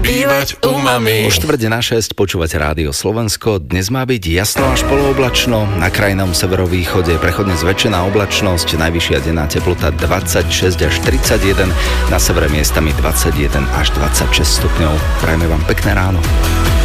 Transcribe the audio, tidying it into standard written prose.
bývať u mami. O 5:45 počúvate Rádio Slovensko. Dnes má byť jasno až polooblačno. Na krajnom severovýchode prechodne zväčšená oblačnosť. Najvyššia denná teplota 26 až 31. Na severe miestami 21 až 26 stupňov. Prajme vám pekné ráno.